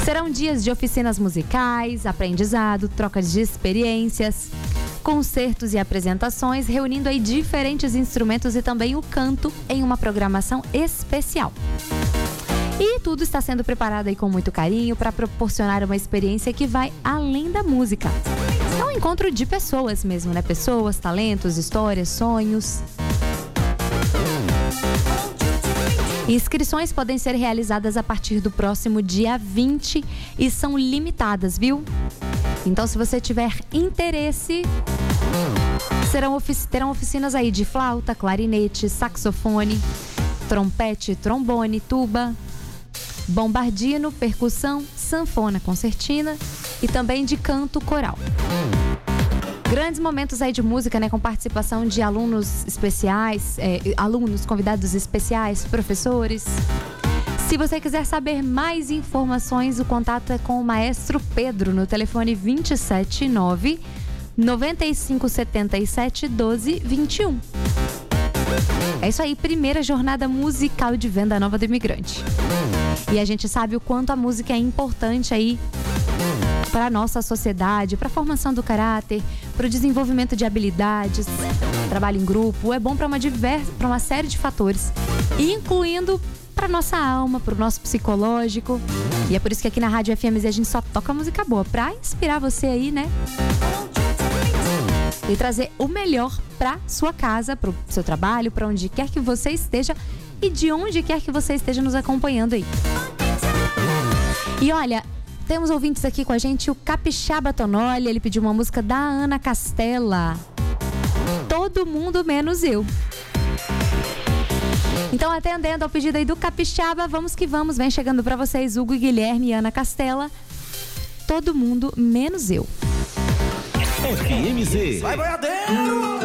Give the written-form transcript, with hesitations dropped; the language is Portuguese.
Serão dias de oficinas musicais, aprendizado, trocas de experiências, concertos e apresentações, reunindo aí diferentes instrumentos e também o canto em uma programação especial. E tudo está sendo preparado aí com muito carinho para proporcionar uma experiência que vai além da música. É um encontro de pessoas mesmo, né? Pessoas, talentos, histórias, sonhos. Inscrições podem ser realizadas a partir do próximo dia 20 e são limitadas, viu? Então, se você tiver interesse, terão oficinas aí de flauta, clarinete, saxofone, trompete, trombone, tuba, bombardino, percussão, sanfona, concertina e também de canto coral. Grandes momentos aí de música, né, com participação de alunos especiais, alunos convidados especiais, professores. Se você quiser saber mais informações, o contato é com o maestro Pedro no telefone 279 9577 1221. É isso aí, primeira jornada musical de Venda Nova do Imigrante. E a gente sabe o quanto a música é importante aí para a nossa sociedade, para a formação do caráter, para o desenvolvimento de habilidades, trabalho em grupo. É bom para uma série de fatores, incluindo para nossa alma, para o nosso psicológico. E é por isso que aqui na Rádio FMZ a gente só toca música boa, para inspirar você aí, né? E trazer o melhor para sua casa, para o seu trabalho, para onde quer que você esteja e de onde quer que você esteja nos acompanhando aí. E olha, temos ouvintes aqui com a gente, o Capixaba Tonoli, ele pediu uma música da Ana Castela, Todo Mundo Menos Eu. Então, atendendo ao pedido aí do Capixaba, vamos que vamos, vem chegando pra vocês Hugo, Guilherme e Ana Castela, Todo Mundo Menos Eu. FMZ. Vai, boiadeiro!